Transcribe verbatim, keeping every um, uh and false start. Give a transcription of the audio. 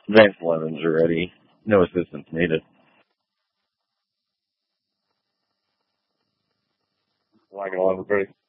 Advanced lemons are ready. No assistance needed. Like a lemon,